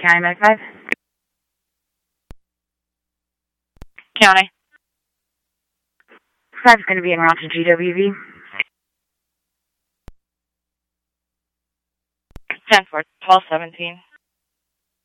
County Med 5. County. 5's going to be en route to GWV. 10-4, 1217.